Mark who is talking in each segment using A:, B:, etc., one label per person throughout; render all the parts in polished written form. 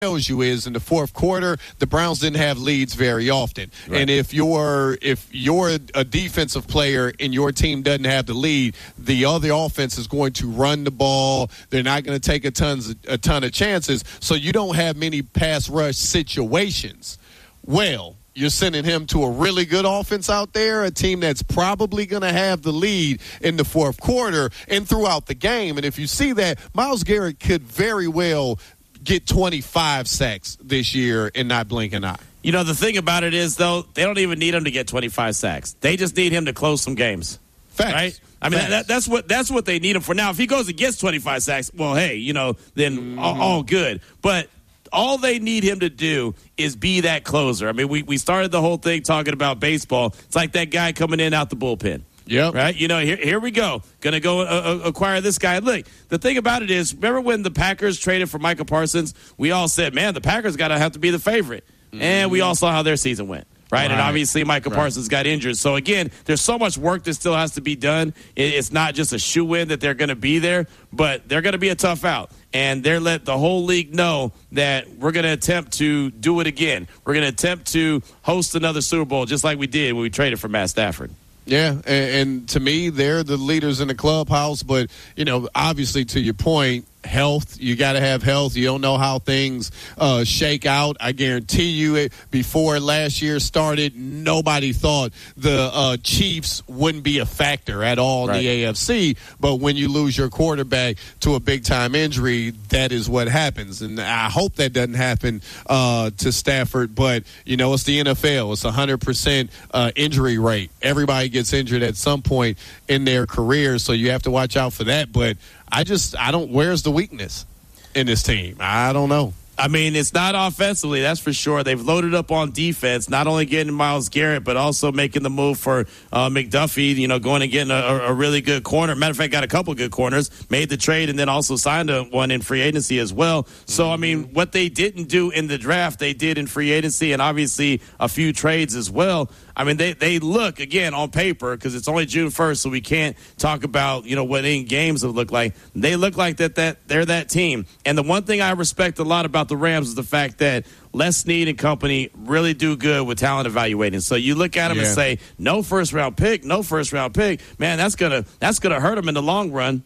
A: tells you is in the fourth quarter, the Browns didn't have leads very often. Right. And if you're a defensive player and your team doesn't have the lead, the other offense is going to run the ball. They're not going to take a ton of chances, so you don't have many pass rush situations. Well, you're sending him to a really good offense out there, a team that's probably going to have the lead in the fourth quarter and throughout the game. And if you see that, Myles Garrett could very well get 25 sacks this year and not blink an eye.
B: You know, the thing about it is, though, they don't even need him to get 25 sacks. They just need him to close some games.
A: Facts.
B: Right? I mean, that's what they need him for. Now, if he goes and gets 25 sacks, well, hey, you know, then all good. But all they need him to do is be that closer. I mean, we started the whole thing talking about baseball. It's like that guy coming in out the bullpen.
A: Yep.
B: Right? You know, here we go. Going to go acquire this guy. Look, the thing about it is, remember when the Packers traded for Micah Parsons? We all said, man, the Packers got to have to be the favorite. Mm-hmm. And we all saw how their season went. Right? And obviously Micah Parsons got injured. So, again, there's so much work that still has to be done. It's not just a shoe-in that they're going to be there, but they're going to be a tough out. And they're let the whole league know that we're going to attempt to do it again. We're going to attempt to host another Super Bowl just like we did when we traded for Matt Stafford.
A: Yeah, and to me, they're the leaders in the clubhouse. But, you know, obviously, to your point, health, you got to have health. You don't know how things shake out. I guarantee you, before last year started, nobody thought the Chiefs wouldn't be a factor at all in the AFC. But when you lose your quarterback to a big-time injury, that is what happens. And I hope that doesn't happen to Stafford. But, you know, it's the NFL. It's 100% injury rate. Everybody gets injured at some point in their career, so you have to watch out for that. But where's the weakness in this team? I don't know.
B: I mean, it's not offensively, that's for sure. They've loaded up on defense, not only getting Myles Garrett, but also making the move for McDuffie, you know, going and getting a really good corner. Matter of fact, got a couple good corners, made the trade, and then also signed one in free agency as well. So, I mean, what they didn't do in the draft, they did in free agency and obviously a few trades as well. I mean, they look, again, on paper, because it's only June 1st, so we can't talk about, you know, what in games would look like. They look like that they're that team. And the one thing I respect a lot about the Rams is the fact that Les Snead and company really do good with talent evaluating. So you look at them and say, no first-round pick. Man, that's gonna hurt them in the long run.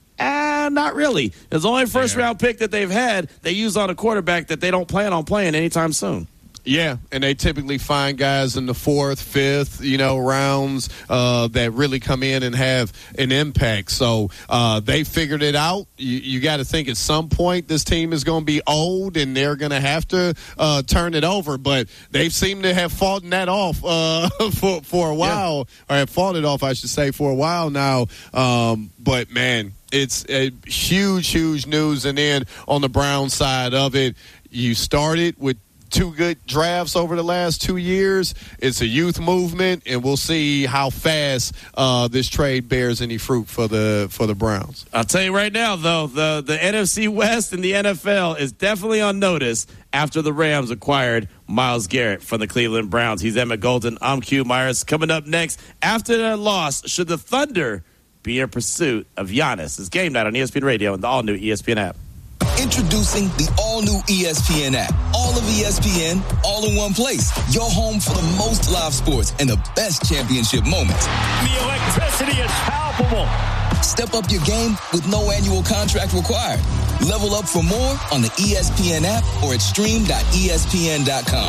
B: Not really. There's the only first-round pick that they've had they use on a quarterback that they don't plan on playing anytime soon.
A: Yeah, and they typically find guys in the fourth, fifth, you know, rounds that really come in and have an impact. So they figured it out. You got to think at some point this team is going to be old and they're going to have to turn it over. But they seem to have fought that off for a while, or have fought it off, I should say, for a while now. But, man, it's a huge news. And then on the Brown side of it, you started with two good drafts over the last 2 years. It's a youth movement, and we'll see how fast this trade bears any fruit for the Browns.
B: I'll tell you right now, though, the NFC West and the NFL is definitely on notice after the Rams acquired Myles Garrett from the Cleveland Browns. He's Emmett Golden. I'm Q Myers. Coming up next, after their loss, should the Thunder be in pursuit of Giannis? It's Game Night on ESPN Radio and the all-new ESPN app.
C: Introducing the all-new ESPN app. All of ESPN, all in one place. Your home for the most live sports and the best championship moments.
D: The electricity is palpable.
C: Step up your game with no annual contract required. Level up for more on the ESPN app or at stream.espn.com.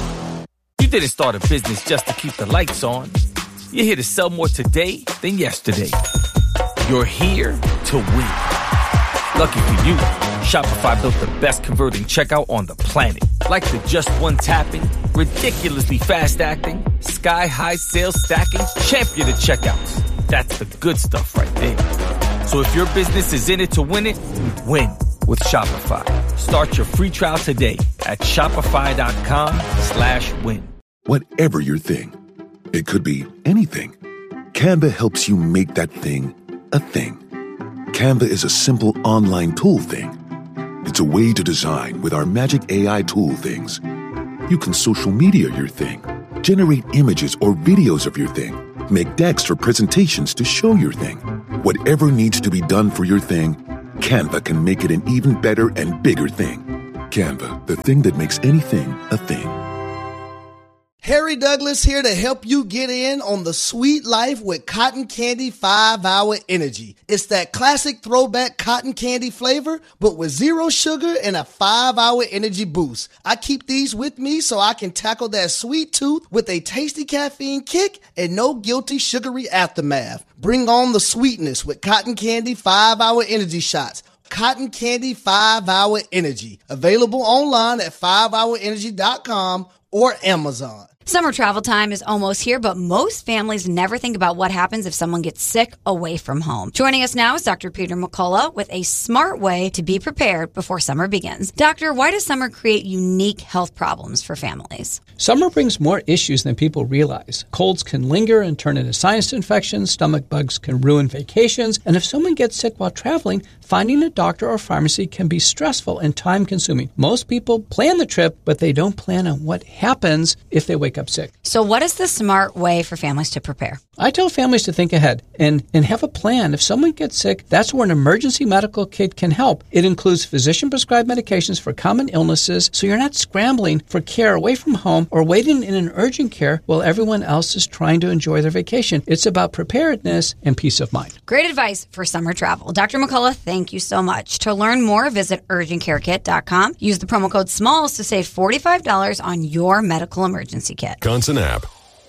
E: You didn't start a business just to keep the lights on. You're here to sell more today than yesterday. You're here to win. Lucky for you, Shopify built the best converting checkout on the planet. Like the just one tapping, ridiculously fast acting, sky-high sales stacking, champion of checkouts. That's the good stuff right there. So if your business is in it to win it, win with Shopify. Start your free trial today at shopify.com/win.
F: Whatever your thing, it could be anything. Canva helps you make that thing a thing. Canva is a simple online tool thing. It's a way to design with our magic AI tool things. You can social media your thing, generate images or videos of your thing, make decks or presentations to show your thing. Whatever needs to be done for your thing, Canva can make it an even better and bigger thing. Canva, the thing that makes anything a thing.
G: Harry Douglas here to help you get in on the sweet life with Cotton Candy 5-Hour Energy. It's that classic throwback cotton candy flavor, but with 0 sugar and a 5-hour energy boost. I keep these with me so I can tackle that sweet tooth with a tasty caffeine kick and no guilty sugary aftermath. Bring on the sweetness with Cotton Candy 5-Hour Energy Shots. Cotton Candy 5-Hour Energy. Available online at 5hourenergy.com or Amazon.
H: Summer travel time is almost here, but most families never think about what happens if someone gets sick away from home. Joining us now is Dr. Peter McCullough with a smart way to be prepared before summer begins. Doctor, why does summer create unique health problems for families?
I: Summer brings more issues than people realize. Colds can linger and turn into sinus infections, stomach bugs can ruin vacations, and if someone gets sick while traveling, finding a doctor or pharmacy can be stressful and time-consuming. Most people plan the trip, but they don't plan on what happens if they wake up sick.
H: So what is the smart way for families to prepare?
I: I tell families to think ahead and have a plan. If someone gets sick, that's where an emergency medical kit can help. It includes physician-prescribed medications for common illnesses, so you're not scrambling for care away from home or waiting in an urgent care while everyone else is trying to enjoy their vacation. It's about preparedness and peace of mind.
H: Great advice for summer travel. Dr. McCullough, thank you so much. To learn more, visit urgentcarekit.com. Use the promo code SMALLS to save $45 on your medical emergency kit.
J: Wisconsin app.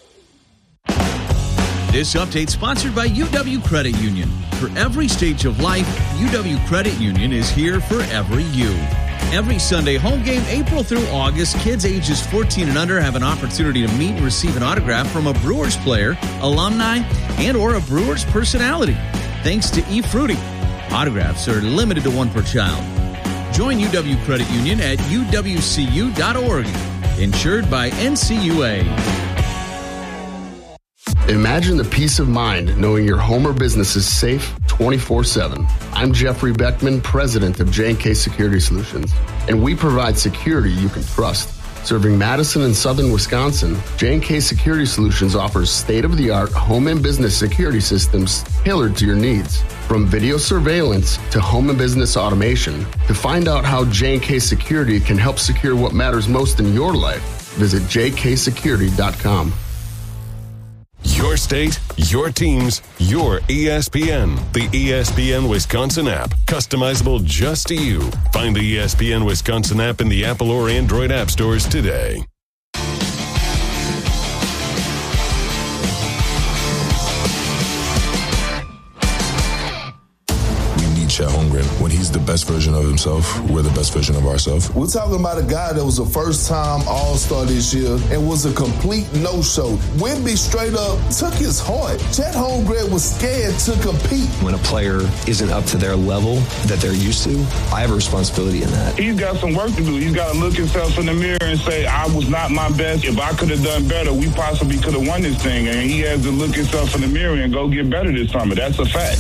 K: This update sponsored by UW Credit Union. For every stage of life, UW Credit Union is here for every you. Every Sunday home game, April through August, kids ages 14 and under have an opportunity to meet and receive an autograph from a Brewers player, alumni, and or a Brewers personality. Thanks to eFruity. Autographs are limited to 1 per child. Join UW Credit Union at uwcu.org. Insured by NCUA.
L: Imagine the peace of mind knowing your home or business is safe 24/7. I'm Jeffrey Beckman, president of J&K Security Solutions, and we provide security you can trust. Serving Madison and southern Wisconsin, J&K Security Solutions offers state-of-the-art home and business security systems tailored to your needs. From video surveillance to home and business automation, to find out how J&K Security can help secure what matters most in your life, visit jksecurity.com.
J: Your state, your teams, your ESPN. The ESPN Wisconsin app. Customizable just to you. Find the ESPN Wisconsin app in the Apple or Android app stores today.
M: Chet Holmgren. When he's the best version of himself, we're the best version of ourselves.
N: We're talking about a guy that was a first-time All-Star this year and was a complete no-show. Wemby straight up took his heart. Chet Holmgren was scared to compete.
O: When a player isn't up to their level that they're used to, I have a responsibility in that.
P: He's got some work to do. He's got to look himself in the mirror and say, I was not my best. If I could have done better, we possibly could have won this thing. And he has to look himself in the mirror and go get better this summer. That's a fact.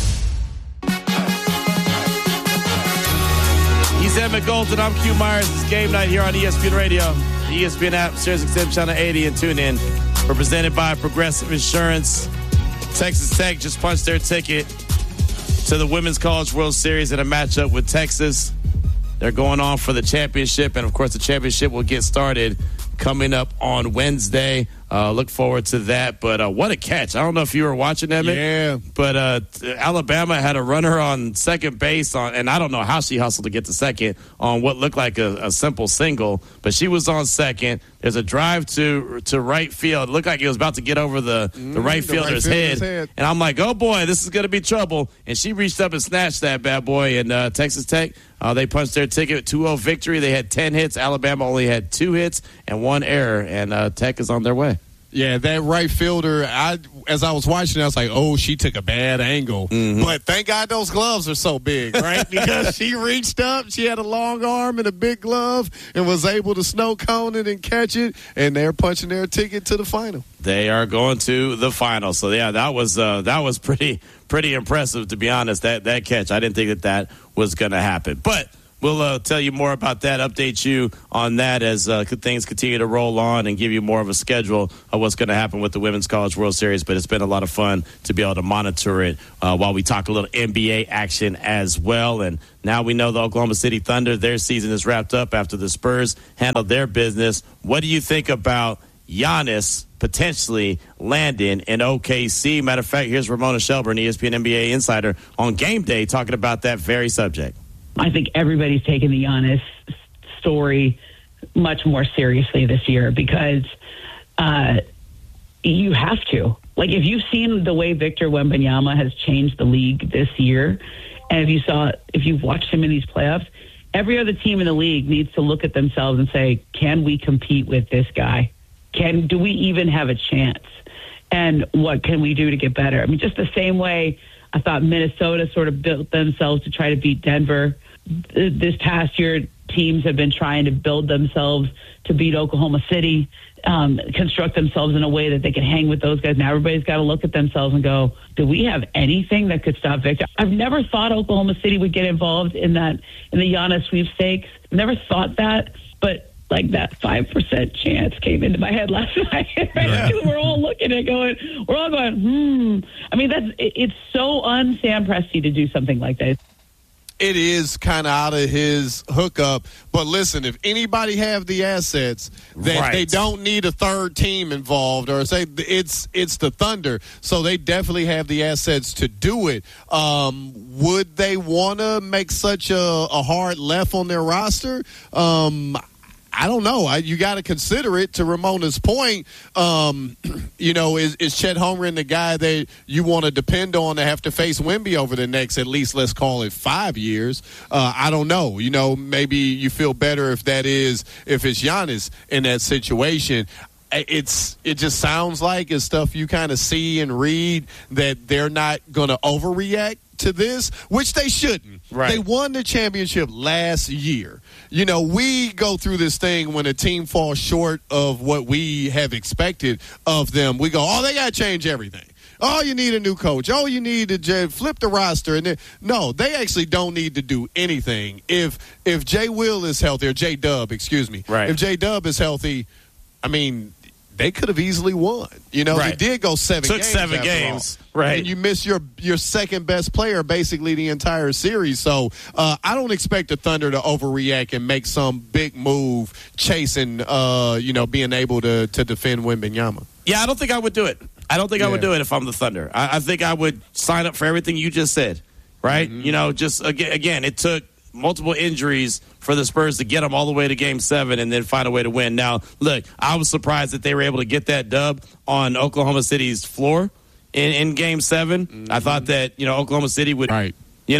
B: He's Emmett Golden. I'm Q Myers. It's game night here on ESPN Radio, the ESPN app, SiriusXM Channel 80, and tune in. Represented by Progressive Insurance. Texas Tech just punched their ticket to the Women's College World Series in a matchup with Texas. They're going on for the championship, and of course the championship will get started coming up on Wednesday. Look forward to that. But what a catch. I don't know if you were watching that, man.
A: Yeah.
B: But Alabama had a runner on second base, and I don't know how she hustled to get to second on what looked like a simple single. But she was on second. There's a drive to right field. It looked like it was about to get over the right fielder's head. And I'm like, oh, boy, this is going to be trouble. And she reached up and snatched that bad boy. And Texas Tech, they punched their ticket, 2-0 victory. They had 10 hits. Alabama only had 2 hits and 1 error. And Tech is on their way.
A: Yeah, that right fielder, as I was watching, I was like, oh, she took a bad angle. Mm-hmm. But thank God those gloves are so big, right? Because she reached up, she had a long arm and a big glove and was able to snow cone it and catch it, and they're punching their ticket to the final.
B: They are going to the final. So, yeah, that was pretty impressive, to be honest, that catch. I didn't think that was going to happen. But We'll tell you more about that, update you on that as things continue to roll on and give you more of a schedule of what's going to happen with the Women's College World Series. But it's been a lot of fun to be able to monitor it while we talk a little NBA action as well. And now we know the Oklahoma City Thunder, their season is wrapped up after the Spurs handled their business. What do you think about Giannis potentially landing in OKC? Matter of fact, here's Ramona Shelburne, ESPN NBA insider, on Game Day talking about that very subject.
Q: I think everybody's taking the Giannis story much more seriously this year because you have to. Like, if you've seen the way Victor Wembanyama has changed the league this year, and if you've watched him in these playoffs, every other team in the league needs to look at themselves and say, can we compete with this guy? Do we even have a chance? And what can we do to get better? I mean, just the same way I thought Minnesota sort of built themselves to try to beat Denver. This past year, teams have been trying to build themselves to beat Oklahoma City, construct themselves in a way that they can hang with those guys. Now everybody's got to look at themselves and go, do we have anything that could stop Victor? I've never thought Oklahoma City would get involved in the Giannis sweepstakes. Never thought that, but like that 5% chance came into my head last night. Right? Because we're all looking at going, I mean, it's so un-Sam Presti to do something like that.
A: It is kind of out of his hookup. But listen, if anybody have the assets that they don't need a third team involved, or say it's the Thunder, so they definitely have the assets to do it. Would they want to make such a hard left on their roster? I don't know. You got to consider it. To Ramona's point, is Chet Holmgren the guy that you want to depend on to have to face Wemby over the next, at least let's call it 5 years? I don't know. Maybe you feel better if it's Giannis in that situation. It just sounds like it's stuff you kind of see and read that they're not going to overreact to this, which they shouldn't. Right. They won the championship last year. We go through this thing when a team falls short of what we have expected of them. We go, they got to change everything. Oh, you need a new coach. Oh, you need to flip the roster. And no, they actually don't need to do anything. If J. Will is healthy, or J. Dub, excuse me. Right. If J. Dub is healthy, I mean, they could have easily won. They did go 7 games. Took 7 games. Right. And you miss your second best player basically the entire series. So I don't expect the Thunder to overreact and make some big move chasing, being able to defend Wembanyama.
B: Yeah, I don't think I would do it. I don't think I would do it if I'm the Thunder. I think I would sign up for everything you just said, right? Mm-hmm. Just again, it took multiple injuries for the Spurs to get them all the way to Game 7 and then find a way to win. Now, look, I was surprised that they were able to get that dub on Oklahoma City's floor in Game 7. Mm-hmm. I thought that, Oklahoma City would, look,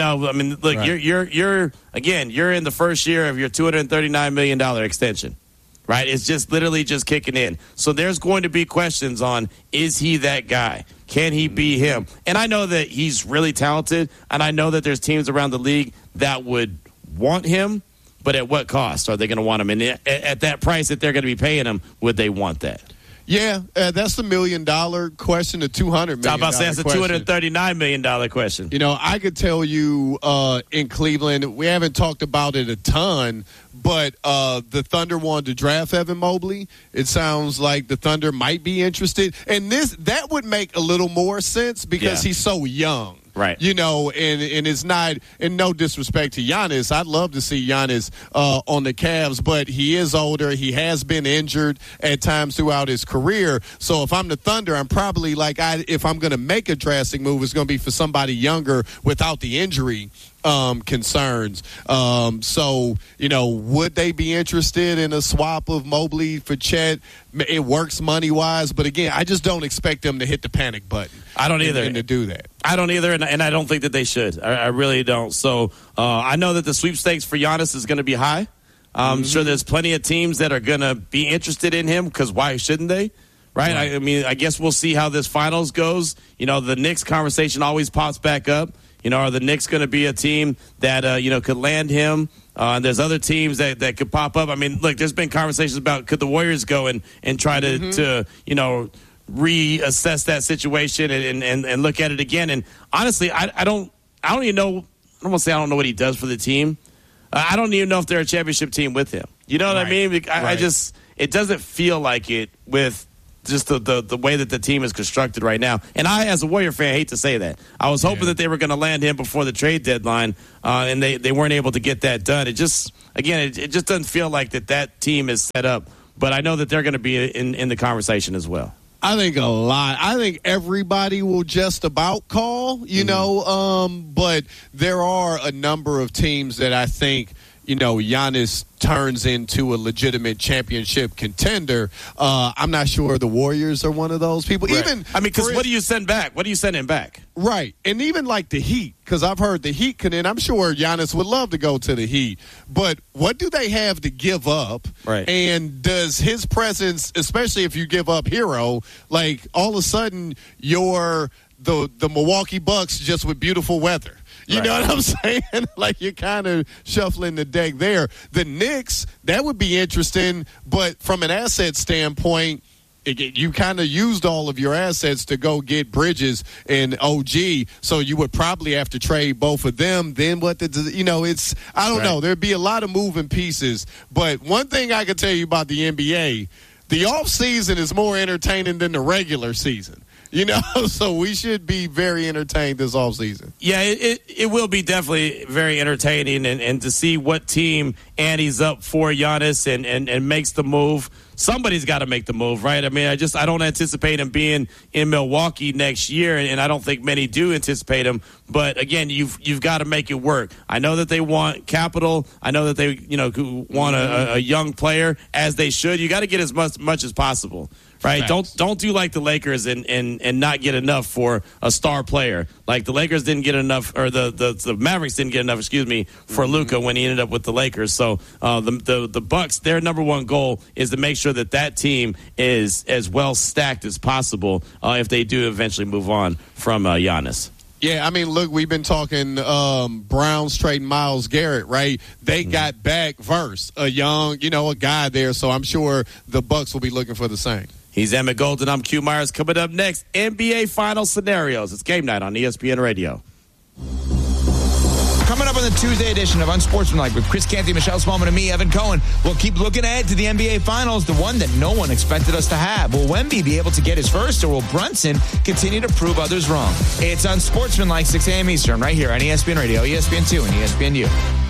B: you're in the first year of your $239 million extension, right? It's just literally just kicking in. So there's going to be questions on, is he that guy? Can he be him? And I know that he's really talented, and I know that there's teams around the league that would want him, but at what cost are they going to want him? And at that price that they're going to be paying him, would they want that?
A: Yeah, that's the $1 million question, the $200 million question.
B: I'm about to say that's a $239 million question.
A: I could tell you in Cleveland, we haven't talked about it a ton, but the Thunder wanted to draft Evan Mobley. It sounds like the Thunder might be interested. And that would make a little more sense because he's so young. Right. And it's not, and no disrespect to Giannis, I'd love to see Giannis on the Cavs, but he is older. He has been injured at times throughout his career. So if I'm the Thunder, I'm probably if I'm going to make a drastic move, it's going to be for somebody younger without the injury concerns. So, would they be interested in a swap of Mobley for Chet? It works money-wise, but again, I just don't expect them to hit the panic button.
B: I don't either.
A: And to do that.
B: I don't either, and I don't think that they should. I really don't. So I know that the sweepstakes for Giannis is going to be high. I'm sure there's plenty of teams that are going to be interested in him because why shouldn't they? Right? I mean, I guess we'll see how this finals goes. The Knicks conversation always pops back up. Are the Knicks going to be a team that, could land him? And there's other teams that could pop up. I mean, look, there's been conversations about could the Warriors go and try to reassess that situation and look at it again. And honestly, I don't even know. I don't want to say I don't know what he does for the team. I don't even know if they're a championship team with him. You know what I mean? It doesn't feel like it with just the way that the team is constructed right now. And I, as a Warrior fan, hate to say that. I was hoping that they were going to land him before the trade deadline, and they weren't able to get that done. It just doesn't feel like that team is set up. But I know that they're going to be in the conversation as well.
A: I think a lot. I think everybody will just about call, but there are a number of teams that I think, Giannis turns into a legitimate championship contender. I'm not sure the Warriors are one of those people.
B: Right. Because what do you send back? What do you send him back?
A: Right. And even like the Heat, because I've heard the Heat can, and I'm sure Giannis would love to go to the Heat. But what do they have to give up?
B: Right.
A: And does his presence, especially if you give up Hero, like all of a sudden you're the Milwaukee Bucks just with beautiful weather? You know what I'm saying? Like, you're kind of shuffling the deck there. The Knicks, that would be interesting, but from an asset standpoint, you kind of used all of your assets to go get Bridges and OG, so you would probably have to trade both of them. Then I don't know. There'd be a lot of moving pieces. But one thing I can tell you about the NBA, the offseason is more entertaining than the regular season. So we should be very entertained this offseason.
B: Yeah, it will be definitely very entertaining, and to see what team Andy's up for Giannis and makes the move. Somebody's got to make the move, right? I mean, I don't anticipate him being in Milwaukee next year, and I don't think many do anticipate him. But again, you've got to make it work. I know that they want capital. I know that they want a young player, as they should. You got to get as much as possible. Right? Don't do like the Lakers and not get enough for a star player. Like the Lakers didn't get enough, or the Mavericks didn't get enough, for Luka when he ended up with the Lakers. So the Bucks, their number one goal is to make sure that team is as well stacked as possible if they do eventually move on from Giannis.
A: Yeah, I mean, look, we've been talking Browns trading Myles Garrett, right? They got back Verse, a young, a guy there, so I'm sure the Bucks will be looking for the same.
B: He's Emmett Golden. I'm Q Myers. Coming up next, NBA Final Scenarios. It's Game Night on ESPN Radio.
R: Coming up on the Tuesday edition of Unsportsmanlike with Chris Canty, Michelle Smallman, and me, Evan Cohen. We'll keep looking ahead to the NBA Finals, the one that no one expected us to have. Will Wemby be able to get his first, or will Brunson continue to prove others wrong? It's Unsportsmanlike, 6 a.m. Eastern, right here on ESPN Radio, ESPN2, and ESPNU.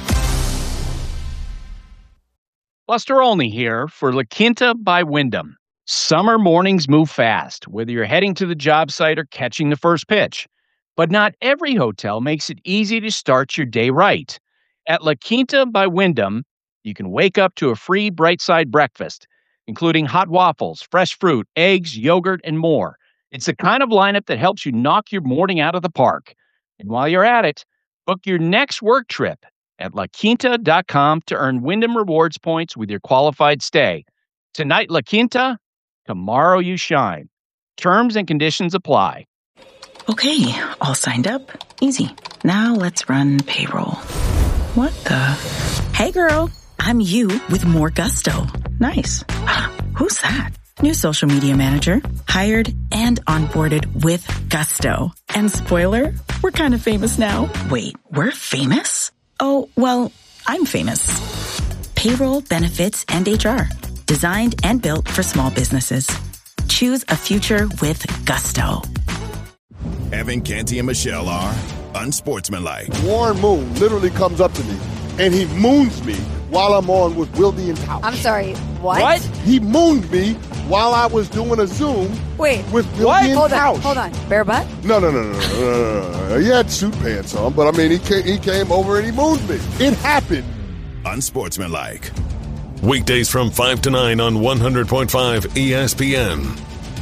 S: Buster Olney here for La Quinta by Wyndham. Summer mornings move fast, whether you're heading to the job site or catching the first pitch. But not every hotel makes it easy to start your day right. At La Quinta by Wyndham, you can wake up to a free Bright Side breakfast, including hot waffles, fresh fruit, eggs, yogurt, and more. It's the kind of lineup that helps you knock your morning out of the park. And while you're at it, book your next work trip at LaQuinta.com to earn Wyndham Rewards points with your qualified stay. Tonight, La Quinta. Tomorrow you shine. Terms and conditions apply.
T: Okay, all signed up. Easy. Now let's run payroll. What the? Hey girl, I'm you with more gusto. Nice. Who's that? New social media manager. Hired and onboarded with gusto. And spoiler, we're kind of famous now. Wait, we're famous? Oh, well, I'm famous. Payroll, benefits, and HR. Designed and built for small businesses. Choose a future with gusto.
U: Evan, Canty, and Michelle are unsportsmanlike.
V: Warren Moon literally comes up to me, and he moons me while I'm on with Wildy and Tausch.
W: I'm sorry, what?
V: He mooned me while I was doing a Zoom with Wildy and Tausch.
W: Hold on. Bare butt?
V: No. He had suit pants on, but I mean, he came over and he mooned me. It happened.
J: Unsportsmanlike. Weekdays from 5 to 9 on 100.5 ESPN.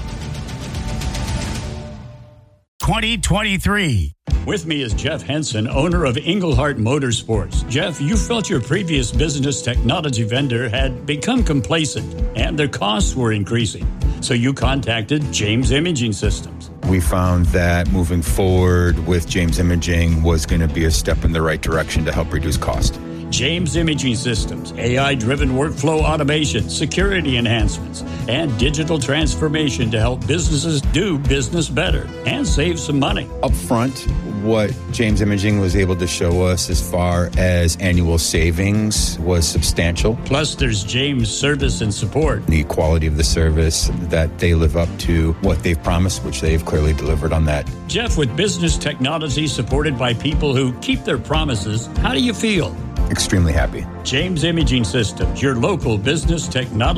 D: 2023. With me is Jeff Henson, owner of Englehart Motorsports. Jeff, you felt your previous business technology vendor had become complacent and their costs were increasing. So you contacted James Imaging Systems.
X: We found that moving forward with James Imaging was going to be a step in the right direction to help reduce cost.
D: James Imaging Systems, AI-driven workflow automation, security enhancements, and digital transformation to help businesses do business better and save some money.
X: Up front, what James Imaging was able to show us as far as annual savings was substantial.
D: Plus, there's James Service and Support.
X: The quality of the service, that they live up to what they've promised, which they've clearly delivered on that.
D: Jeff, with business technology supported by people who keep their promises, how do you feel?
X: Extremely happy.
D: James Imaging Systems, your local business technology.